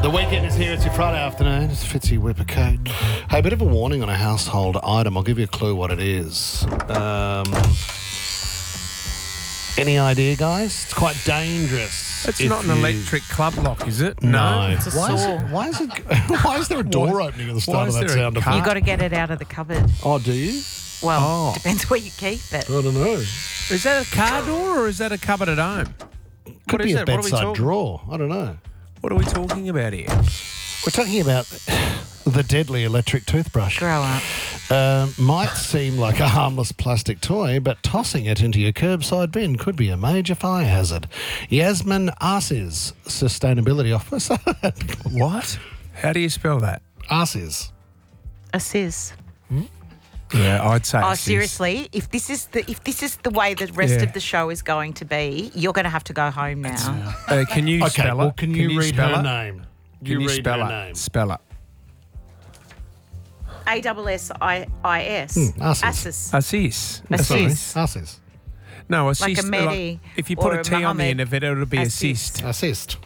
The weekend is here. It's your Friday afternoon. It's Fitzy Whippercoat. Hey, a bit of a warning on a household item. I'll give you a clue what it is. Any idea, guys? It's quite dangerous. It's not an electric club lock, is it? No. It's a saw. Why is there a door opening at the start of that sound effect? You've got to get it out of the cupboard. Oh, do you? Well, depends where you keep it. I don't know. Is that a car door or is that a cupboard at home? Could be a bedside drawer. I don't know. What are we talking about here? We're talking about the deadly electric toothbrush. Grow up. Might seem like a harmless plastic toy, but tossing it into your curbside bin could be a major fire hazard. Yasmin Arsiz, Sustainability Officer. What? How do you spell that? Arsiz. Assist. Yeah, I'd say. Oh, seriously? If this is the way the rest of the show is going to be, you're going to have to go home now. Can you spell it? Well, can you read spell her it? name? Can you read spell her it? name? Spell it. Assis. Arsiz. Assis. Assist. Arsiz. No, assist. Like a Mehdi if you put or a a T on the Mohammed. end of it, it'll be assist. Assist.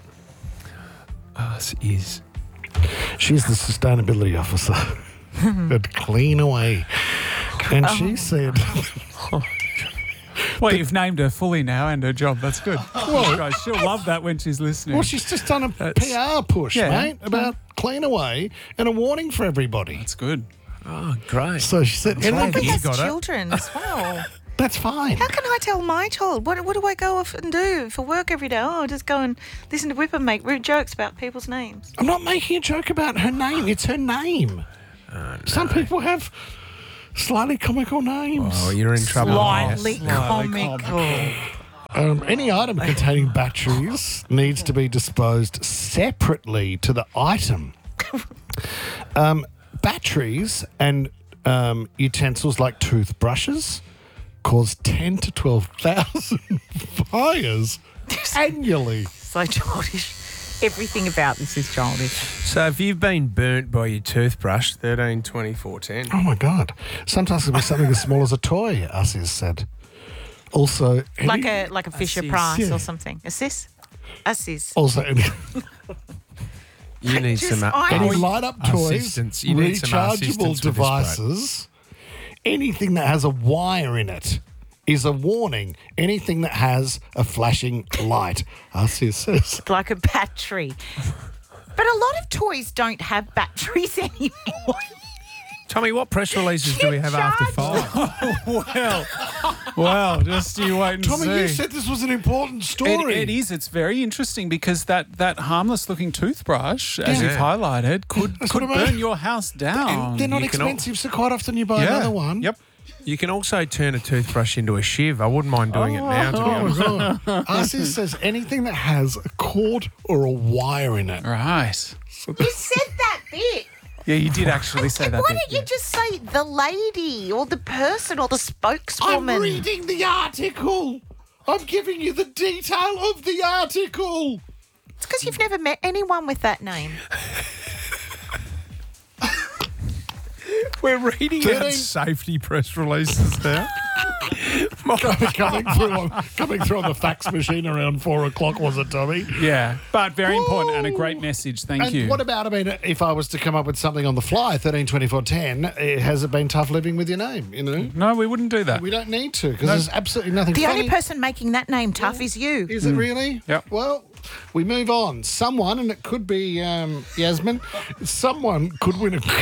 Assis. She's the Sustainability Officer at Clean Away. And she said... Well, you've named her fully now and her job. That's good. Well, guys, she'll love that when she's listening. Well, she's just done a PR push, mate, about Clean Away and a warning for everybody. That's good. Oh, great. So she said... glad But you that's got it. children as well. That's fine. How can I tell my child? What do I go off and do for work every day? Oh, just go and listen to Whipper make rude jokes about people's names. I'm not making a joke about her name. It's her name. No. Some people have slightly comical names. Oh, you're in trouble. Slightly Yes. comical. Any item containing batteries needs to be disposed separately to the item. Batteries and utensils like toothbrushes cause 10 to 12,000 fires annually. So childish. Everything about this is childish. So if you've been burnt by your toothbrush, 13, 24, 10. Oh, my God. Sometimes it'll be something as small as a toy, Assis said. Also... Like a Fisher Price Yeah. or something. Assist? Also, You need some any light-up toys, assistance. You need some rechargeable assistance for this, devices, anything that has a wire in it is a warning. Anything that has a flashing light, Assis says. Like a battery. But a lot of toys don't have batteries anymore. Tommy, what press releases do we have after 5? Well, just you wait and Tommy, see. you said this was an important story. It is. It's very interesting because that harmless-looking toothbrush, as you've highlighted, could what I mean. burn your house down. And they're not You can expensive, so quite often you buy another one. Yep. You can also turn a toothbrush into a shiv. I wouldn't mind doing it now, to be honest. Oh, God. Assis says anything that has a cord or a wire in it. Right. You said that bit. Yeah, you did actually say that. Why bit, don't you just say the lady or the person or the I'm spokeswoman? reading the article. I'm giving you the detail of the article. It's because you've never met anyone with that name. We're reading 13 out safety press releases now. coming through on the fax machine around 4 o'clock, was it, Tommy? Yeah, but very important and a great message. Thank And you. what about, I mean, if I was to come up with something on the fly, 13, 24, 10, has it been tough living with your name, you know? No, we wouldn't do that. We don't need to, because there's absolutely nothing The funny. only person making that name tough is you. Is it really? Yep. Well, we move on. Someone, and it could be Yasmin, someone could win a...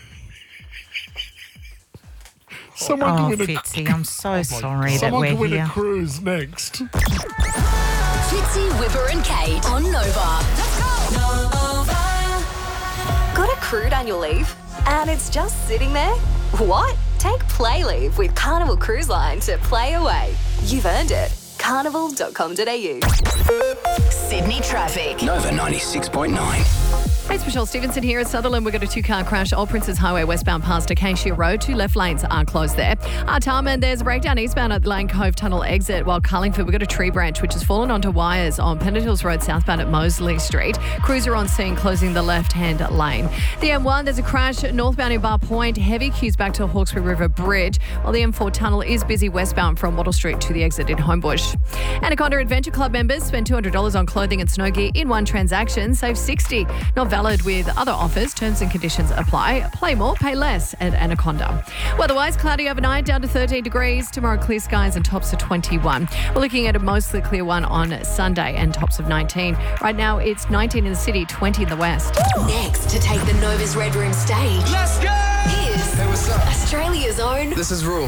Someone Oh, could win a... Fitzy, I'm so sorry that Someone we're could win here. a cruise next. Fitzy, Whipper and Kate on Nova. Let's go. Nova. Got accrued annual leave and it's just sitting there? What? Take Play Leave with Carnival Cruise Line to play away. You've earned it. Carnival.com.au. Sydney traffic. Nova 96.9. Hey, it's Michelle Stevenson here at Sutherland. We've got a two-car crash, Old Princess Highway westbound past Acacia Road. 2 left lanes are closed there. Tarman, there's a breakdown eastbound at Lane Cove Tunnel exit, while Carlingford, we've got a tree branch which has fallen onto wires on Pennant Hills Road southbound at Mosley Street. Cruiser on scene closing the left-hand lane. The M1, there's a crash northbound in Bar Point. Heavy queues back to Hawkesbury River Bridge, while the M4 tunnel is busy westbound from Wattle Street to the exit in Homebush. Anaconda Adventure Club members spend $200 on clothing and snow gear in one transaction, save $60. Not valid with other offers. Terms and conditions apply. Play more, pay less at Anaconda. Weatherwise, cloudy overnight, down to 13 degrees. Tomorrow, clear skies and tops of 21. We're looking at a mostly clear one on Sunday and tops of 19. Right now, it's 19 in the city, 20 in the west. Next, to take the Nova's Red Room stage. Let's go! Here's what's up? Australia's own This is Rule.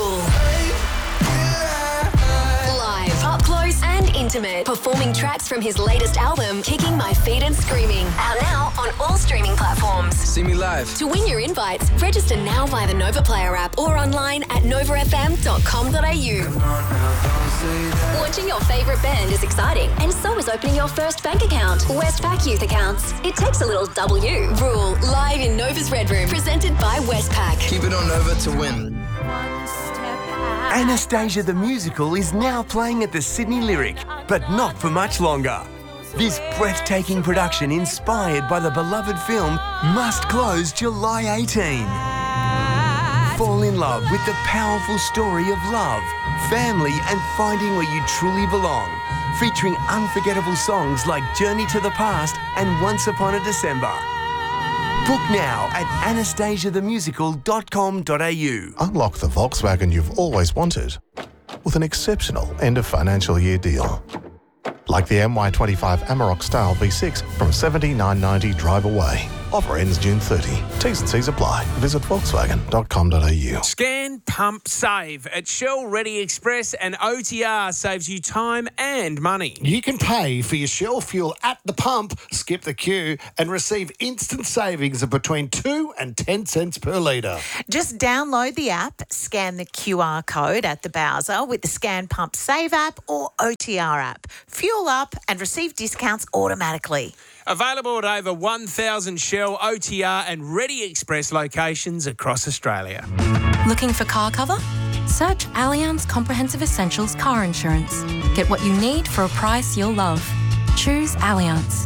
Live, up close and intimate, performing tracks from his latest album, Kicking My Feet and Screaming. Out now on all streaming platforms. See me live. To win your invites, register now via the Nova Player app or online at novafm.com.au. Watching your favourite band is exciting, and so is opening your first bank account. Westpac Youth Accounts. It takes a little W. Rule, live in Nova's Red Room, presented by Westpac. Keep it on Nova to win. Anastasia the Musical is now playing at the Sydney Lyric, but not for much longer. This breathtaking production, inspired by the beloved film, must close July 18. Fall in love with the powerful story of love, family and finding where you truly belong. Featuring unforgettable songs like Journey to the Past and Once Upon a December. Book now at anastasiathemusical.com.au. Unlock the Volkswagen you've always wanted with an exceptional end of financial year deal. Like the MY25 Amarok Style V6 from $79.90 drive away. Offer ends June 30. T's and C's apply. Visit volkswagen.com.au. Scan, pump, save. At Shell Ready Express, and OTR saves you time and money. You can pay for your Shell fuel at the pump, skip the queue, and receive instant savings of between 2 and 10 cents per litre. Just download the app, scan the QR code at the browser with the Scan Pump Save app or OTR app. Fuel up and receive discounts automatically. Available at over 1,000 Shell, OTR and Ready Express locations across Australia. Looking for car cover? Search Allianz Comprehensive Essentials Car Insurance. Get what you need for a price you'll love. Choose Allianz.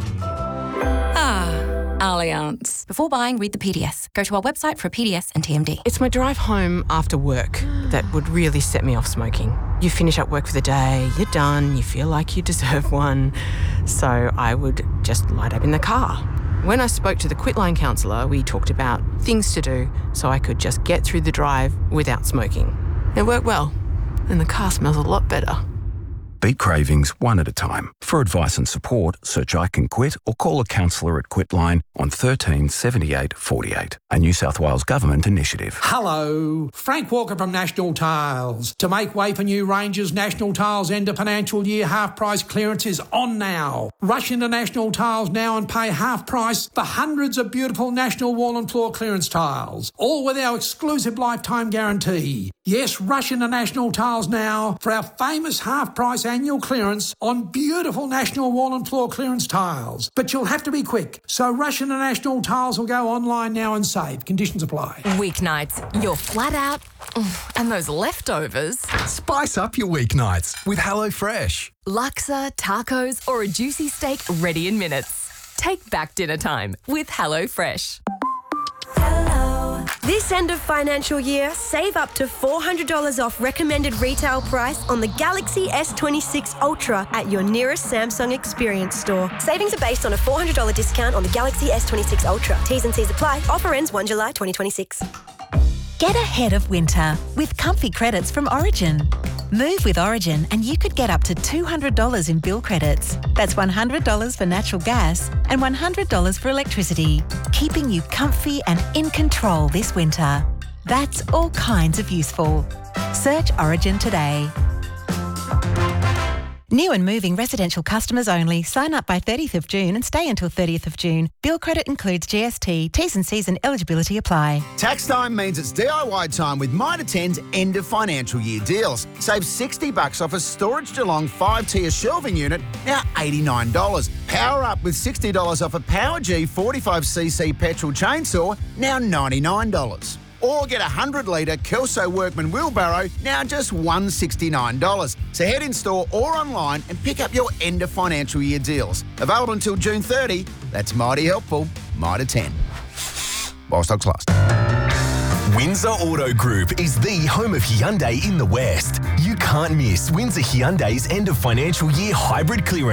Allianz. Before buying, read the PDS. Go to our website for a PDS and TMD. It's my drive home after work that would really set me off smoking. You finish up work for the day, you're done, you feel like you deserve one. So I would just light up in the car. When I spoke to the Quitline counsellor, we talked about things to do so I could just get through the drive without smoking. It worked well, and the car smells a lot better. Beat cravings one at a time. For advice and support, search I Can Quit or call a counsellor at Quitline on 13 78 48. A New South Wales Government initiative. Hello, Frank Walker from National Tiles. To make way for new ranges, National Tiles end of financial year half price clearance is on now. Rush into National Tiles now and pay half price for hundreds of beautiful National Wall and Floor clearance tiles, all with our exclusive lifetime guarantee. Yes, rush into National Tiles now for our famous half price annual clearance on beautiful National Wall and Floor clearance tiles. But you'll have to be quick, so rush into National Tiles or go online now and save. Conditions apply. Weeknights, you're flat out, and those leftovers. Spice up your weeknights with HelloFresh. Laksa, tacos, or a juicy steak ready in minutes. Take back dinner time with HelloFresh. This end of financial year, save up to $400 off recommended retail price on the Galaxy S26 Ultra at your nearest Samsung Experience store. Savings are based on a $400 discount on the Galaxy S26 Ultra. T's and C's apply. Offer ends 1 July 2026. Get ahead of winter with comfy credits from Origin. Move with Origin and you could get up to $200 in bill credits. That's $100 for natural gas and $100 for electricity, keeping you comfy and in control this winter. That's all kinds of useful. Search Origin today. New and moving residential customers only. Sign up by 30th of June and stay until 30th of June. Bill credit includes GST. T's and C's and eligibility apply. Tax time means it's DIY time with Mitre 10's end of financial year deals. Save $60 off a Storage Geelong 5-tier shelving unit, now $89. Power up with $60 off a Power G 45cc petrol chainsaw, now $99. Or get a 100-litre Kelso Workman wheelbarrow, now just $169. So head in store or online and pick up your end of financial year deals. Available until June 30. That's mighty helpful. Mitre 10. While stocks last. Windsor Auto Group is the home of Hyundai in the West. You can't miss Windsor Hyundai's end of financial year hybrid clearance.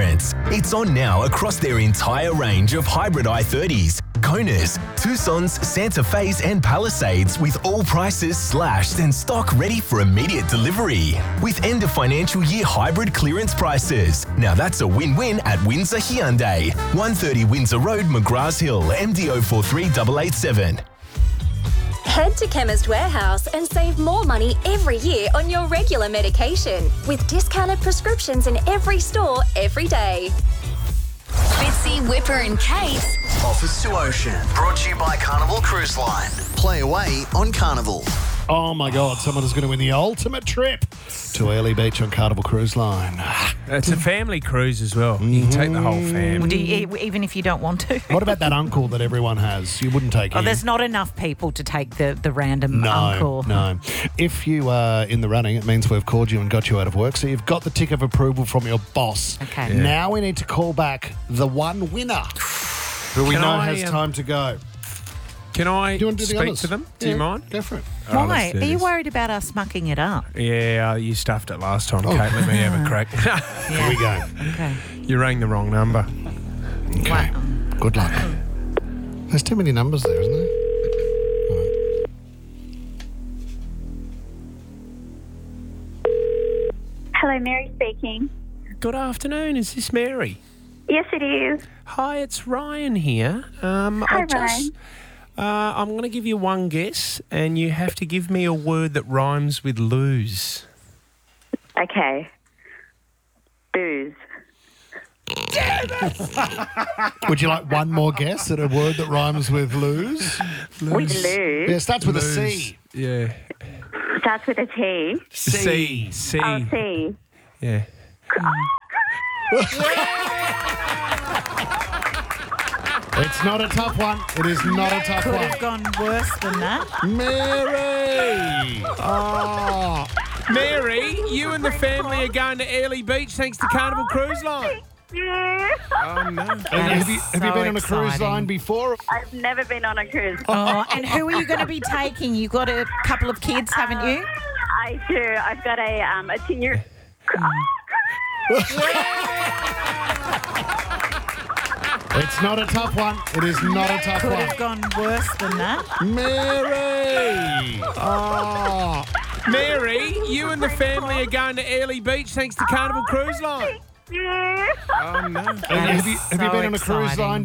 It's on now across their entire range of hybrid i30s, Konas, Tucsons, Santa Fe's and Palisades, with all prices slashed and stock ready for immediate delivery. With end of financial year hybrid clearance prices. Now that's a win-win at Windsor Hyundai. 130 Windsor Road, McGrath Hill, MDO 43887. Head to Chemist Warehouse and save more money every year on your regular medication with discounted prescriptions in every store every day. Fitzy, Whipper and Kate. Offers to Ocean. Brought to you by Carnival Cruise Line. Play away on Carnival. Oh my God, someone is going to win the ultimate trip to Early Beach on Carnival Cruise Line. It's a family cruise as well. You can take the whole family. Even if you don't want to. What about that uncle that everyone has? You wouldn't take him. There's not enough people to take the random uncle. No. If you are in the running, it means we've called you and got you out of work. So you've got the tick of approval from your boss. Okay. Yeah. Now we need to call back the one winner who we know has time to go. Can I do you want to do the speak others? to them? Do you mind? Go for it. Why? Are you worried about us mucking it up? Yeah, you stuffed it last time, Kate. Let me have a crack. Here we go. Okay. You rang the wrong number. Okay. Good luck. There's too many numbers there, isn't there? Hello, Mary speaking. Good afternoon. Is this Mary? Yes, it is. Hi, it's Ryan here. Hi, Ryan. I'm going to give you one guess, and you have to give me a word that rhymes with lose. Okay. Booze. Would you like one more guess at a word that rhymes with lose? With lose? Yeah, it starts with a C. Yeah. Starts with a T. C. Oh, C. Yeah. It's not a tough one. It is not a tough Could one. have gone worse than that. Mary! Oh. Mary, you and the family are going to Early Beach thanks to Carnival Cruise Line. Yeah. Oh, no. Have you been on a cruise line before? I've never been on a cruise. Oh, and who are you going to be taking? You've got a couple of kids, haven't you? I do. I've got a 10-year... It's not a tough one. It is not a tough Could one. have gone worse than that. Mary! Oh. Mary, you and the family are going to Early Beach thanks to Carnival Cruise Line. Yeah. Oh, no. Have you been on a cruise line